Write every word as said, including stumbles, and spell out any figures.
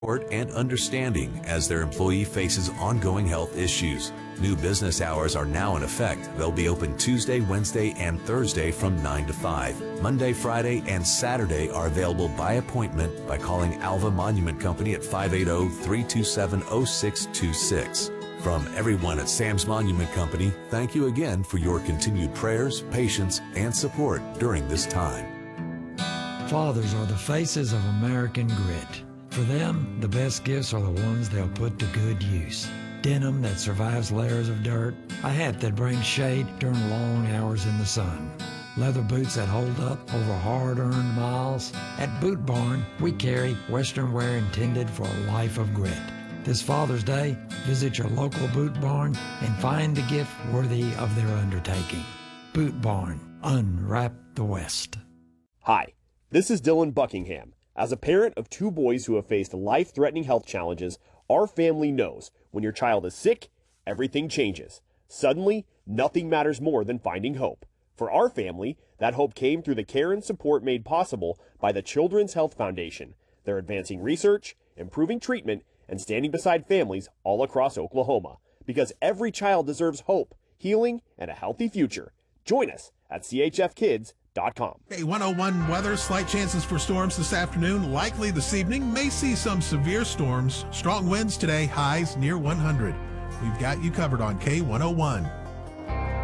and understanding as their employee faces ongoing health issues. New business hours are now in effect. They'll be open Tuesday, Wednesday, and Thursday from nine to five. Monday, Friday, and Saturday are available by appointment by calling Alva Monument Company at five eight zero, three two seven, zero six two six. From everyone at Sam's Monument Company, thank you again for your continued prayers, patience, and support during this time. Fathers are the faces of American grit. For them, the best gifts are the ones they'll put to good use. Denim that survives layers of dirt, a hat that brings shade during long hours in the sun, leather boots that hold up over hard-earned miles. At Boot Barn, we carry Western wear intended for a life of grit. This Father's Day, visit your local Boot Barn and find a gift worthy of their undertaking. Boot Barn, unwrap the West. Hi, this is Dylan Buckingham. As a parent of two boys who have faced life-threatening health challenges, our family knows when your child is sick, everything changes. Suddenly, nothing matters more than finding hope. For our family, that hope came through the care and support made possible by the Children's Health Foundation. They're advancing research, improving treatment, and standing beside families all across Oklahoma. Because every child deserves hope, healing, and a healthy future. Join us at C H F kids dot com. Hey, one oh one weather, slight chances for storms this afternoon, likely this evening. May see some severe storms. Strong winds today, highs near one hundred. We've got you covered on K one oh one.